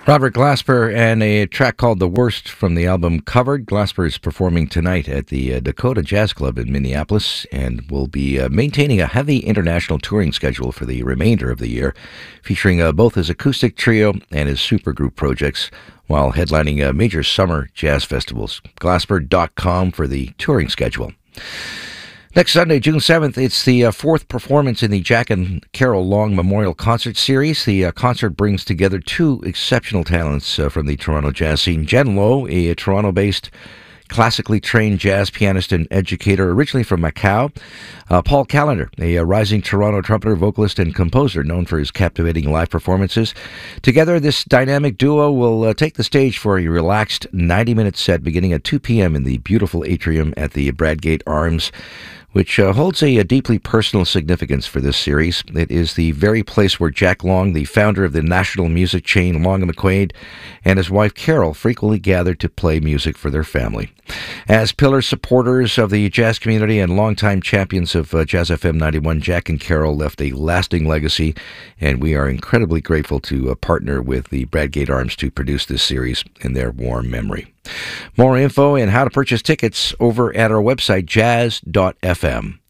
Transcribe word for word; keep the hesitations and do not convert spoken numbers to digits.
Robert Glasper and a track called The Worst from the album Covered. Glasper is performing tonight at the uh, Dakota Jazz Club in Minneapolis and will be uh, maintaining a heavy international touring schedule for the remainder of the year, featuring uh, both his acoustic trio and his supergroup projects while headlining uh, major summer jazz festivals. Glasper dot com for the touring schedule. Next Sunday, June seventh, it's the uh, fourth performance in the Jack and Carol Long Memorial Concert Series. The uh, concert brings together two exceptional talents uh, from the Toronto jazz scene. Jen Lowe, a, a Toronto-based classically trained jazz pianist and educator originally from Macau. Uh, Paul Callender, a, a rising Toronto trumpeter, vocalist, and composer known for his captivating live performances. Together, this dynamic duo will uh, take the stage for a relaxed ninety-minute set beginning at two p.m. in the beautiful atrium at the Bradgate Arms, which uh, holds a, a deeply personal significance for this series. It is the very place where Jack Long, the founder of the national music chain Long and McQuaid, and his wife Carol frequently gathered to play music for their family. As pillar supporters of the jazz community and longtime champions of uh, Jazz F M ninety-one, Jack and Carol left a lasting legacy, and we are incredibly grateful to uh, partner with the Bradgate Arms to produce this series in their warm memory. More info and how to purchase tickets over at our website, jazz dot f m.